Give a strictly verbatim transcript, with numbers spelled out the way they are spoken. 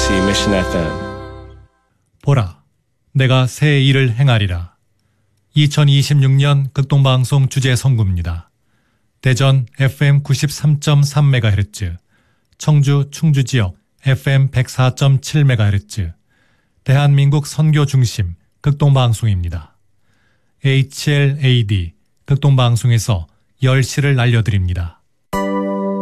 케이비씨 Mission 에프엠. 보라, 내가 새 일을 행하리라. 이천이십육 년 극동방송 주제 선구입니다. 대전 에프엠 구십삼 점 삼 메가헤르츠, 청주 충주 지역 에프엠 백사 점 칠 메가헤르츠, 대한민국 선교 중심 극동방송입니다. 에이치엘에이디 극동방송에서 열 시를 알려드립니다.